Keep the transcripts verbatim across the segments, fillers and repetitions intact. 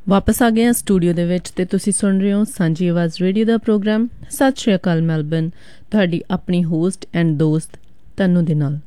वापस आ गए हैं स्टूडियो दे विच ते तुसी सुन रहे हो सांझी आवाज़ रेडियो दा प्रोग्राम। सत श्री अकाल मैलबर्न, तुहाडी अपनी होस्ट एंड दोस्त तन्नू दे नाल।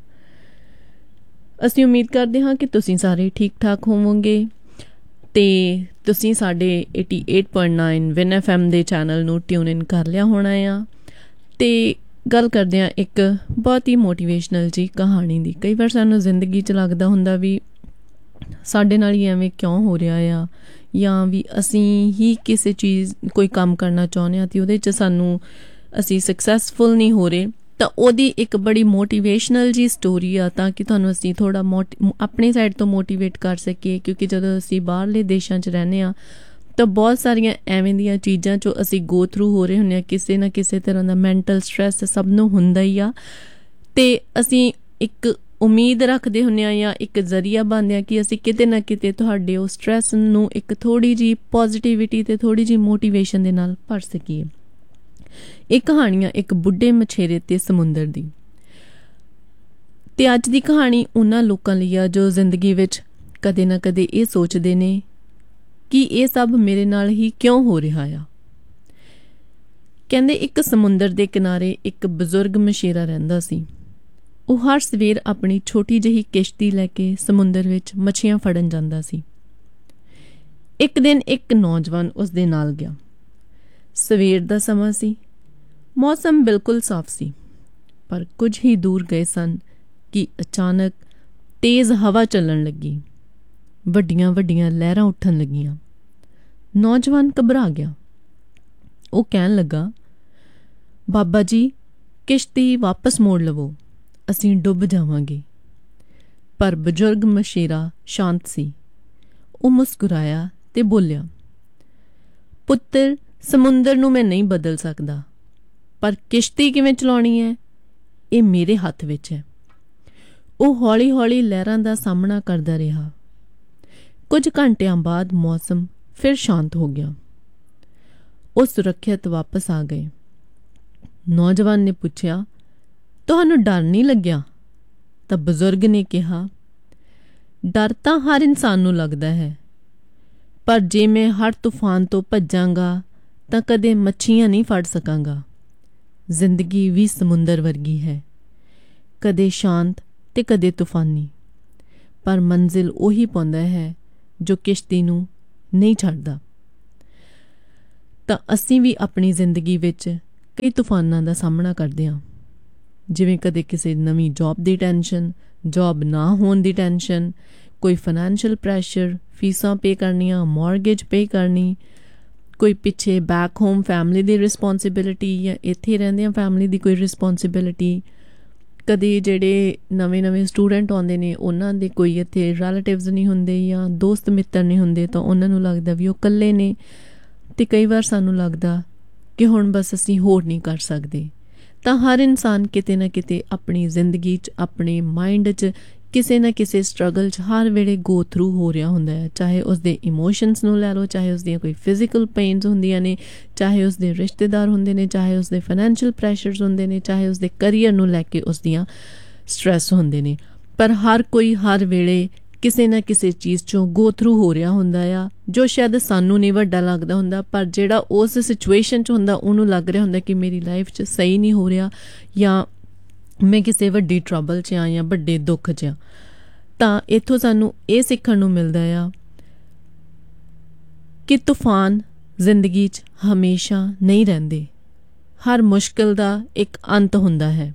असीं उम्मीद करदे हां कि तुसी सारे ठीक ठाक होवोगे ते तुसी साडे अठासी पॉइंट नौ विन एफ एम दे चैनल नूं ट्यून इन कर लिया होना आ। ते गल करदे हां एक बहुत ही मोटिवेशनल जी कहानी दी। कई बार सानूं जिंदगी च लगदा हुंदा भी साडे नाल ही एवें क्यों हो रहा आ, या भी असी ही किसी चीज़ कोई काम करना चाਹੁੰਦੇ ਹਾਂ ਤੇ ਉਹਦੇ 'ਚ ਸਾਨੂੰ ਅਸੀਂ ਸਕਸੈਸਫੁਲ ਨਹੀਂ ਹੋ ਰਹੇ, ਤਾਂ ਉਹਦੀ ਇੱਕ ਬੜੀ ਮੋਟੀਵੇਸ਼ਨਲ ਜੀ ਸਟੋਰੀ ਆ ਤਾਂ ਕਿ ਤੁਹਾਨੂੰ ਅਸੀਂ ਥੋੜ੍ਹਾ ਮੋਟੀ ਆਪਣੀ ਸਾਈਡ ਤੋਂ ਮੋਟੀਵੇਟ ਕਰ ਸਕੀਏ। ਕਿਉਂਕਿ ਜਦੋਂ ਅਸੀਂ ਬਾਹਰਲੇ ਦੇਸ਼ਾਂ 'ਚ ਰਹਿੰਦੇ ਹਾਂ ਤਾਂ ਬਹੁਤ ਸਾਰੀਆਂ ਐਵੇਂ ਦੀਆਂ ਚੀਜ਼ਾਂ 'ਚੋਂ ਅਸੀਂ ਗੋ ਥਰੂ ਹੋ ਰਹੇ ਹੁੰਦੇ ਹਾਂ। ਕਿਸੇ ਨਾ ਕਿਸੇ ਤਰ੍ਹਾਂ ਦਾ ਮੈਂਟਲ ਸਟਰੈਸ ਸਭ ਨੂੰ ਹੁੰਦਾ ਹੀ ਆ, ਅਤੇ ਅਸੀਂ ਇੱਕ ਉਮੀਦ ਰੱਖਦੇ ਹੁੰਦੇ ਹਾਂ ਜਾਂ ਇੱਕ ਜ਼ਰੀਆ ਬਣਦੇ ਹਾਂ ਕਿ ਅਸੀਂ ਕਿਤੇ ਨਾ ਕਿਤੇ ਤੁਹਾਡੇ ਉਹ ਸਟਰੈਸ ਨੂੰ ਇੱਕ ਥੋੜ੍ਹੀ ਜਿਹੀ ਪੋਜ਼ੀਟਿਵਿਟੀ ਅਤੇ ਥੋੜ੍ਹੀ ਜਿਹੀ ਮੋਟੀਵੇਸ਼ਨ ਦੇ ਨਾਲ ਭਰ ਸਕੀਏ। ਇਹ ਕਹਾਣੀ ਆ ਇੱਕ ਬੁੱਢੇ ਮਛੇਰੇ ਅਤੇ ਸਮੁੰਦਰ ਦੀ। ਅਤੇ ਅੱਜ ਦੀ ਕਹਾਣੀ ਉਹਨਾਂ ਲੋਕਾਂ ਲਈ ਆ ਜੋ ਜ਼ਿੰਦਗੀ ਵਿੱਚ ਕਦੇ ਨਾ ਕਦੇ ਇਹ ਸੋਚਦੇ ਨੇ ਕਿ ਇਹ ਸਭ ਮੇਰੇ ਨਾਲ ਹੀ ਕਿਉਂ ਹੋ ਰਿਹਾ ਆ। ਕਹਿੰਦੇ ਇੱਕ ਸਮੁੰਦਰ ਦੇ ਕਿਨਾਰੇ ਇੱਕ ਬਜ਼ੁਰਗ ਮਛੇਰਾ ਰਹਿੰਦਾ ਸੀ। ਉਹ ਹਰ ਸਵੇਰ ਆਪਣੀ ਛੋਟੀ ਜਿਹੀ ਕਿਸ਼ਤੀ ਲੈ ਕੇ ਸਮੁੰਦਰ ਵਿੱਚ ਮੱਛੀਆਂ ਫੜਨ ਜਾਂਦਾ ਸੀ। ਇੱਕ ਦਿਨ ਇੱਕ ਨੌਜਵਾਨ ਉਸ ਦੇ ਨਾਲ ਗਿਆ। ਸਵੇਰ ਦਾ ਸਮਾਂ ਸੀ, ਮੌਸਮ ਬਿਲਕੁਲ ਸਾਫ਼ ਸੀ, ਪਰ ਕੁਝ ਹੀ ਦੂਰ ਗਏ ਸਨ ਕਿ ਅਚਾਨਕ ਤੇਜ਼ ਹਵਾ ਚੱਲਣ ਲੱਗੀ। ਵੱਡੀਆਂ ਵੱਡੀਆਂ ਲਹਿਰਾਂ ਉੱਠਣ ਲੱਗੀਆਂ। ਨੌਜਵਾਨ ਘਬਰਾ ਗਿਆ। ਉਹ ਕਹਿਣ ਲੱਗਾ, ਬਾਬਾ ਜੀ, ਕਿਸ਼ਤੀ ਵਾਪਸ ਮੋੜ ਲਵੋ, ਅਸੀਂ ਡੁੱਬ ਜਾਵਾਂਗੇ। ਪਰ ਬਜ਼ੁਰਗ ਮਛੇਰਾ ਸ਼ਾਂਤ ਸੀ। ਉਹ ਮੁਸਕਰਾਇਆ ਤੇ ਬੋਲਿਆ, ਪੁੱਤਰ, ਸਮੁੰਦਰ ਨੂੰ ਮੈਂ ਨਹੀਂ ਬਦਲ ਸਕਦਾ, ਪਰ ਕਿਸ਼ਤੀ ਕਿਵੇਂ ਚਲਾਉਣੀ ਹੈ ਇਹ ਮੇਰੇ ਹੱਥ ਵਿੱਚ ਹੈ। ਉਹ ਹੌਲੀ ਹੌਲੀ ਲਹਿਰਾਂ ਦਾ ਸਾਹਮਣਾ ਕਰਦਾ ਰਿਹਾ। ਕੁਝ ਘੰਟਿਆਂ ਬਾਅਦ ਮੌਸਮ ਫਿਰ ਸ਼ਾਂਤ ਹੋ ਗਿਆ। ਉਹ ਸੁਰੱਖਿਅਤ ਵਾਪਸ ਆ ਗਏ। ਨੌਜਵਾਨ ਨੇ ਪੁੱਛਿਆ, ਤੁਹਾਨੂੰ ਡਰ ਨਹੀਂ ਲੱਗਿਆ? ਤਾਂ ਬਜ਼ੁਰਗ ਨੇ ਕਿਹਾ, ਡਰ ਤਾਂ ਹਰ ਇਨਸਾਨ ਨੂੰ ਲੱਗਦਾ ਹੈ, ਪਰ ਜੇ ਮੈਂ ਹਰ ਤੂਫਾਨ ਤੋਂ ਭੱਜਾਂਗਾ ਤਾਂ ਕਦੇ ਮੱਛੀਆਂ ਨਹੀਂ ਫੜ ਸਕਾਂਗਾ। ਜ਼ਿੰਦਗੀ ਵੀ ਸਮੁੰਦਰ ਵਰਗੀ ਹੈ, ਕਦੇ ਸ਼ਾਂਤ ਤੇ ਕਦੇ ਤੂਫਾਨੀ, ਪਰ ਮੰਜ਼ਿਲ ਉਹੀ ਪਾਉਂਦਾ ਹੈ ਜੋ ਕਿਸ਼ਤੀ ਨੂੰ ਨਹੀਂ ਛੱਡਦਾ। ਤਾਂ ਅਸੀਂ ਵੀ ਆਪਣੀ ਜ਼ਿੰਦਗੀ ਵਿੱਚ ਕਈ ਤੂਫਾਨਾਂ ਦਾ ਸਾਹਮਣਾ ਕਰਦੇ ਹਾਂ, ਜਿਵੇਂ ਕਦੇ ਕਿਸੇ ਨਵੀਂ ਜੋਬ ਦੀ ਟੈਨਸ਼ਨ, ਜੋਬ ਨਾ ਹੋਣ ਦੀ ਟੈਨਸ਼ਨ, ਕੋਈ ਫਾਈਨੈਂਸ਼ੀਅਲ ਪ੍ਰੈਸ਼ਰ, ਫੀਸਾਂ ਪੇ ਕਰਨੀਆਂ, ਮੌਰਗੇਜ ਪੇ ਕਰਨੀ, ਕੋਈ ਪਿੱਛੇ ਬੈਕ ਹੋਮ ਫੈਮਿਲੀ ਦੀ ਰਿਸਪੋਂਸੀਬਿਲਿਟੀ ਜਾਂ ਇੱਥੇ ਰਹਿੰਦਿਆਂ ਫੈਮਿਲੀ ਦੀ ਕੋਈ ਰਿਸਪੋਂਸੀਬਿਲਿਟੀ। ਕਦੇ ਜਿਹੜੇ ਨਵੇਂ ਨਵੇਂ ਸਟੂਡੈਂਟ ਆਉਂਦੇ ਨੇ ਉਹਨਾਂ ਦੇ ਕੋਈ ਇੱਥੇ ਰਿਲੇਟਿਵਸ ਨਹੀਂ ਹੁੰਦੇ ਜਾਂ ਦੋਸਤ ਮਿੱਤਰ ਨਹੀਂ ਹੁੰਦੇ, ਤਾਂ ਉਹਨਾਂ ਨੂੰ ਲੱਗਦਾ ਵੀ ਉਹ ਇਕੱਲੇ ਨੇ। ਅਤੇ ਕਈ ਵਾਰ ਸਾਨੂੰ ਲੱਗਦਾ ਕਿ ਹੁਣ ਬਸ ਅਸੀਂ ਹੋਰ ਨਹੀਂ ਕਰ ਸਕਦੇ। ਤਾਂ ਹਰ ਇਨਸਾਨ ਕਿਤੇ ਨਾ ਕਿਤੇ ਆਪਣੀ ਜ਼ਿੰਦਗੀ 'ਚ, ਆਪਣੇ ਮਾਇੰਡ 'ਚ ਕਿਸੇ ਨਾ ਕਿਸੇ ਸਟਰਗਲ 'ਚ ਹਰ ਵੇਲੇ ਗੋ ਥਰੂ ਹੋ ਰਿਹਾ ਹੁੰਦਾ ਹੈ। ਚਾਹੇ ਉਸਦੇ ਇਮੋਸ਼ਨਸ ਨੂੰ ਲੈ ਲਓ, ਚਾਹੇ ਉਸਦੀਆਂ ਕੋਈ ਫਿਜ਼ੀਕਲ ਪੇਨਸ ਹੁੰਦੀਆਂ ਨੇ, ਚਾਹੇ ਉਸਦੇ ਰਿਸ਼ਤੇਦਾਰ ਹੁੰਦੇ ਨੇ, ਚਾਹੇ ਉਸਦੇ ਫਾਈਨੈਂਸ਼ੀਅਲ ਪ੍ਰੈਸ਼ਰਸ ਹੁੰਦੇ ਨੇ, ਚਾਹੇ ਉਸਦੇ ਕਰੀਅਰ ਨੂੰ ਲੈ ਕੇ ਉਸਦੀਆਂ ਸਟਰੈਸ ਹੁੰਦੇ ਨੇ। ਪਰ ਹਰ ਕੋਈ ਹਰ ਵੇਲੇ ਕਿਸੇ ਨਾ ਕਿਸੇ ਚੀਜ਼ 'ਚੋਂ ਗੋ ਥਰੂ ਹੋ ਰਿਹਾ ਹੁੰਦਾ ਆ, ਜੋ ਸ਼ਾਇਦ ਸਾਨੂੰ ਨਹੀਂ ਵੱਡਾ ਲੱਗਦਾ ਹੁੰਦਾ, ਪਰ ਜਿਹੜਾ ਉਸ ਸਿਚੁਏਸ਼ਨ 'ਚ ਹੁੰਦਾ ਉਹਨੂੰ ਲੱਗ ਰਿਹਾ ਹੁੰਦਾ ਕਿ ਮੇਰੀ ਲਾਈਫ 'ਚ ਸਹੀ ਨਹੀਂ ਹੋ ਰਿਹਾ, ਜਾਂ ਮੈਂ ਕਿਸੇ ਵੱਡੀ ਟਰਬਲ 'ਚ ਹਾਂ ਜਾਂ ਵੱਡੇ ਦੁੱਖ 'ਚ ਹਾਂ। ਤਾਂ ਇੱਥੋਂ ਸਾਨੂੰ ਇਹ ਸਿੱਖਣ ਨੂੰ ਮਿਲਦਾ ਆ ਕਿ ਤੂਫਾਨ ਜ਼ਿੰਦਗੀ 'ਚ ਹਮੇਸ਼ਾ ਨਹੀਂ ਰਹਿੰਦੇ। ਹਰ ਮੁਸ਼ਕਿਲ ਦਾ ਇੱਕ ਅੰਤ ਹੁੰਦਾ ਹੈ।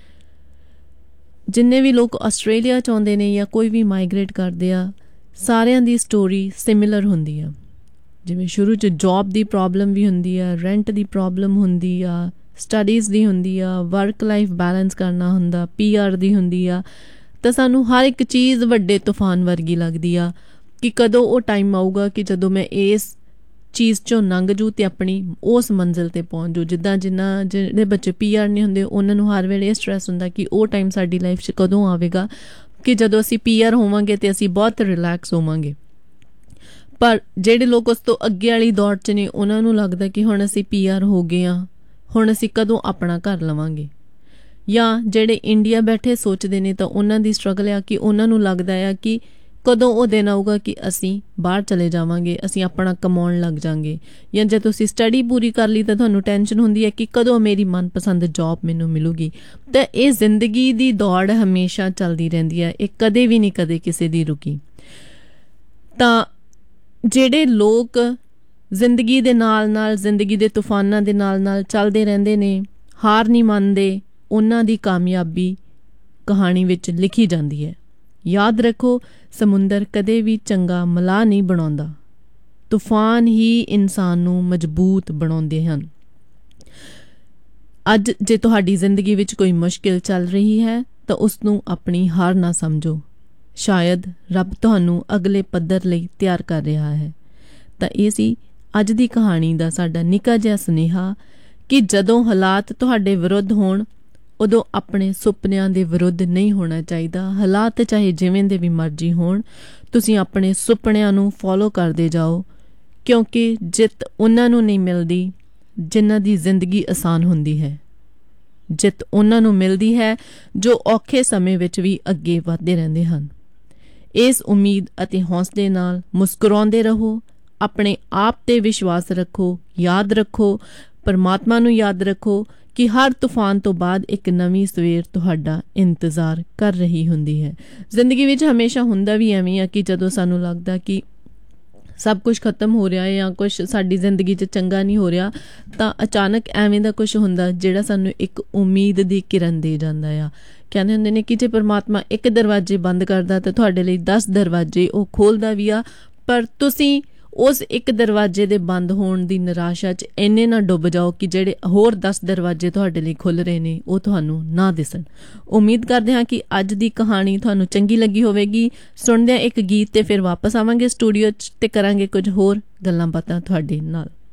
ਜਿੰਨੇ ਵੀ ਲੋਕ ਆਸਟ੍ਰੇਲੀਆ 'ਚ ਆਉਂਦੇ ਨੇ ਜਾਂ ਕੋਈ ਵੀ ਮਾਈਗਰੇਟ ਕਰਦੇ ਆ, ਸਾਰਿਆਂ ਦੀ ਸਟੋਰੀ ਸਿਮਿਲਰ ਹੁੰਦੀ ਆ। ਜਿਵੇਂ ਸ਼ੁਰੂ 'ਚ ਜੋਬ ਦੀ ਪ੍ਰੋਬਲਮ ਵੀ ਹੁੰਦੀ ਆ, ਰੈਂਟ ਦੀ ਪ੍ਰੋਬਲਮ ਹੁੰਦੀ ਆ, ਸਟੱਡੀਜ਼ ਦੀ ਹੁੰਦੀ ਆ, ਵਰਕ ਲਾਈਫ ਬੈਲੈਂਸ ਕਰਨਾ ਹੁੰਦਾ, ਪੀ ਆਰ ਦੀ ਹੁੰਦੀ ਆ। ਤਾਂ ਸਾਨੂੰ ਹਰ ਇੱਕ ਚੀਜ਼ ਵੱਡੇ ਤੂਫਾਨ ਵਰਗੀ ਲੱਗਦੀ ਆ ਕਿ ਕਦੋਂ ਉਹ ਟਾਈਮ ਆਊਗਾ ਕਿ ਜਦੋਂ ਮੈਂ ਇਸ ਚੀਜ਼ 'ਚੋਂ ਲੰਘ ਜੂ ਅਤੇ ਆਪਣੀ ਉਸ ਮੰਜ਼ਿਲ 'ਤੇ ਪਹੁੰਚ ਜੂ। ਜਿੱਦਾਂ ਜਿੰਨਾ ਜਿਹੜੇ ਬੱਚੇ ਪੀ ਆਰ ਨਹੀਂ ਹੁੰਦੇ ਉਹਨਾਂ ਨੂੰ ਹਰ ਵੇਲੇ ਇਹ ਸਟਰੈਸ ਹੁੰਦਾ ਕਿ ਉਹ ਟਾਈਮ ਸਾਡੀ ਲਾਈਫ 'ਚ ਕਦੋਂ ਆਵੇਗਾ ਕਿ ਜਦੋਂ ਅਸੀਂ ਪੀ ਆਰ ਹੋਵਾਂਗੇ ਅਤੇ ਅਸੀਂ ਬਹੁਤ ਰਿਲੈਕਸ ਹੋਵਾਂਗੇ। ਪਰ ਜਿਹੜੇ ਲੋਕ ਉਸ ਤੋਂ ਅੱਗੇ ਵਾਲੀ ਦੌੜ 'ਚ ਨੇ ਉਹਨਾਂ ਨੂੰ ਲੱਗਦਾ ਕਿ ਹੁਣ ਅਸੀਂ ਪੀ ਆਰ ਹੋ ਗਏ ਹਾਂ, ਹੁਣ ਅਸੀਂ ਕਦੋਂ ਆਪਣਾ ਘਰ ਲਵਾਂਗੇ। ਜਾਂ ਜਿਹੜੇ ਇੰਡੀਆ ਬੈਠੇ ਸੋਚਦੇ ਨੇ ਤਾਂ ਉਹਨਾਂ ਦੀ ਸਟਰਗਲ ਆ ਕਿ ਉਹਨਾਂ ਨੂੰ ਲੱਗਦਾ ਆ ਕਿ ਕਦੋਂ ਉਹ ਦਿਨ ਆਊਗਾ ਕਿ ਅਸੀਂ ਬਾਹਰ ਚਲੇ ਜਾਵਾਂਗੇ, ਅਸੀਂ ਆਪਣਾ ਕਮਾਉਣ ਲੱਗ ਜਾਵਾਂਗੇ। ਜਾਂ ਜੇ ਤੁਸੀਂ ਸਟੱਡੀ ਪੂਰੀ ਕਰ ਲਈ ਤਾਂ ਤੁਹਾਨੂੰ ਟੈਨਸ਼ਨ ਹੁੰਦੀ ਹੈ ਕਿ ਕਦੋਂ ਮੇਰੀ ਮਨਪਸੰਦ ਜੌਬ ਮੈਨੂੰ ਮਿਲੂਗੀ। ਤਾਂ ਇਹ ਜ਼ਿੰਦਗੀ ਦੀ ਦੌੜ ਹਮੇਸ਼ਾ ਚੱਲਦੀ ਰਹਿੰਦੀ ਹੈ, ਇਹ ਕਦੇ ਵੀ ਨਹੀਂ ਕਦੇ ਕਿਸੇ ਦੀ ਰੁਕੀ। ਤਾਂ ਜਿਹੜੇ ਲੋਕ ਜ਼ਿੰਦਗੀ ਦੇ ਨਾਲ ਨਾਲ, ਜ਼ਿੰਦਗੀ ਦੇ ਤੂਫਾਨਾਂ ਦੇ ਨਾਲ ਨਾਲ ਚੱਲਦੇ ਰਹਿੰਦੇ ਨੇ, ਹਾਰ ਨਹੀਂ ਮੰਨਦੇ, ਉਹਨਾਂ ਦੀ ਕਾਮਯਾਬੀ ਕਹਾਣੀ ਵਿੱਚ ਲਿਖੀ ਜਾਂਦੀ ਹੈ। ਯਾਦ ਰੱਖੋ, ਸਮੁੰਦਰ ਕਦੇ ਵੀ ਚੰਗਾ ਮਲਾਹ ਨਹੀਂ ਬਣਾਉਂਦਾ, ਤੂਫਾਨ ਹੀ ਇਨਸਾਨ ਨੂੰ ਮਜ਼ਬੂਤ ਬਣਾਉਂਦੇ ਹਨ। ਅੱਜ ਜੇ ਤੁਹਾਡੀ ਜ਼ਿੰਦਗੀ ਵਿੱਚ ਕੋਈ ਮੁਸ਼ਕਿਲ ਚੱਲ ਰਹੀ ਹੈ ਤਾਂ ਉਸ ਨੂੰ ਆਪਣੀ ਹਾਰ ਨਾ ਸਮਝੋ। ਸ਼ਾਇਦ ਰੱਬ ਤੁਹਾਨੂੰ ਅਗਲੇ ਪੱਧਰ ਲਈ ਤਿਆਰ ਕਰ ਰਿਹਾ ਹੈ। ਤਾਂ ਇਹ ਸੀ ਅੱਜ ਦੀ ਕਹਾਣੀ ਦਾ ਸਾਡਾ ਨਿੱਕਾ ਜਿਹਾ ਸੁਨੇਹਾ ਕਿ ਜਦੋਂ ਹਾਲਾਤ ਤੁਹਾਡੇ ਵਿਰੁੱਧ ਹੋਣ ਉਦੋਂ ਆਪਣੇ ਸੁਪਨਿਆਂ ਦੇ ਵਿਰੁੱਧ ਨਹੀਂ ਹੋਣਾ ਚਾਹੀਦਾ। ਹਾਲਾਤ ਚਾਹੇ ਜਿਵੇਂ ਦੇ ਵੀ ਮਰਜ਼ੀ ਹੋਣ, ਤੁਸੀਂ ਆਪਣੇ ਸੁਪਨਿਆਂ ਨੂੰ ਫੋਲੋ ਕਰਦੇ ਜਾਓ, ਕਿਉਂਕਿ ਜਿੱਤ ਉਹਨਾਂ ਨੂੰ ਨਹੀਂ ਮਿਲਦੀ ਜਿਨ੍ਹਾਂ ਦੀ ਜ਼ਿੰਦਗੀ ਆਸਾਨ ਹੁੰਦੀ ਹੈ। ਜਿੱਤ ਉਹਨਾਂ ਨੂੰ ਮਿਲਦੀ ਹੈ ਜੋ ਔਖੇ ਸਮੇਂ ਵਿੱਚ ਵੀ ਅੱਗੇ ਵਧਦੇ ਰਹਿੰਦੇ ਹਨ। ਇਸ ਉਮੀਦ ਅਤੇ ਹੌਸਲੇ ਨਾਲ ਮੁਸਕਰਾਉਂਦੇ ਰਹੋ, ਆਪਣੇ ਆਪ 'ਤੇ ਵਿਸ਼ਵਾਸ ਰੱਖੋ। ਯਾਦ ਰੱਖੋ, ਪਰਮਾਤਮਾ ਨੂੰ ਯਾਦ ਰੱਖੋ ਕਿ ਹਰ ਤੂਫਾਨ ਤੋਂ ਬਾਅਦ ਇੱਕ ਨਵੀਂ ਸਵੇਰ ਤੁਹਾਡਾ ਇੰਤਜ਼ਾਰ ਕਰ ਰਹੀ ਹੁੰਦੀ ਹੈ। ਜ਼ਿੰਦਗੀ ਵਿੱਚ ਹਮੇਸ਼ਾ ਹੁੰਦਾ ਵੀ ਐਵੇਂ ਆ ਕਿ ਜਦੋਂ ਸਾਨੂੰ ਲੱਗਦਾ ਕਿ ਸਭ ਕੁਝ ਖਤਮ ਹੋ ਰਿਹਾ ਹੈ ਜਾਂ ਕੁਛ ਸਾਡੀ ਜ਼ਿੰਦਗੀ 'ਚ ਚੰਗਾ ਨਹੀਂ ਹੋ ਰਿਹਾ, ਤਾਂ ਅਚਾਨਕ ਐਵੇਂ ਦਾ ਕੁਛ ਹੁੰਦਾ ਜਿਹੜਾ ਸਾਨੂੰ ਇੱਕ ਉਮੀਦ ਦੀ ਕਿਰਨ ਦੇ ਜਾਂਦਾ ਆ। ਕਹਿੰਦੇ ਹੁੰਦੇ ਨੇ ਕਿ ਜੇ ਪਰਮਾਤਮਾ ਇੱਕ ਦਰਵਾਜ਼ੇ ਬੰਦ ਕਰਦਾ ਤਾਂ ਤੁਹਾਡੇ ਲਈ ਦਸ ਦਰਵਾਜ਼ੇ ਉਹ ਖੋਲ੍ਹਦਾ ਵੀ ਆ, ਪਰ ਤੁਸੀਂ ਉਸ ਇੱਕ ਦਰਵਾਜ਼ੇ ਦੇ ਬੰਦ ਹੋਣ ਦੀ ਨਿਰਾਸ਼ਾ 'ਚ ਇੰਨੇ ਨਾ ਡੁੱਬ ਜਾਓ ਕਿ ਜਿਹੜੇ ਹੋਰ ਦਸ ਦਰਵਾਜ਼ੇ ਤੁਹਾਡੇ ਲਈ ਖੁੱਲ੍ਹ ਰਹੇ ਨੇ ਉਹ ਤੁਹਾਨੂੰ ਨਾ ਦਿਸਣ। ਉਮੀਦ ਕਰਦੇ ਹਾਂ ਕਿ ਅੱਜ ਦੀ ਕਹਾਣੀ ਤੁਹਾਨੂੰ ਚੰਗੀ ਲੱਗੀ ਹੋਵੇਗੀ। ਸੁਣਦੇ ਹਾਂ ਇੱਕ ਗੀਤ ਤੇ ਫਿਰ ਵਾਪਸ ਆਵਾਂਗੇ ਸਟੂਡੀਓ 'ਚ ਤੇ ਕਰਾਂਗੇ ਕੁਝ ਹੋਰ ਗੱਲਾਂ ਬਾਤਾਂ ਤੁਹਾਡੇ ਨਾਲ।